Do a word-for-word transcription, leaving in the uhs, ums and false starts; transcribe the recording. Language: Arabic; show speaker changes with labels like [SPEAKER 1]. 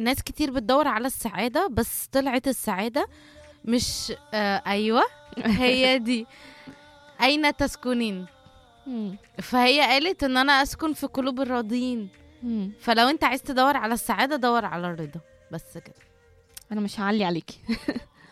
[SPEAKER 1] ناس كتير بتدور على السعادة، بس طلعت السعادة مش آه أيوة هي دي، أين تسكنين.
[SPEAKER 2] مم.
[SPEAKER 1] فهي قالت إن أنا أسكن في قلوب الراضيين.
[SPEAKER 2] مم.
[SPEAKER 1] فلو أنت عايز تدور على السعادة دور على الرضا، بس كده.
[SPEAKER 2] انا مش هعلي عليكي.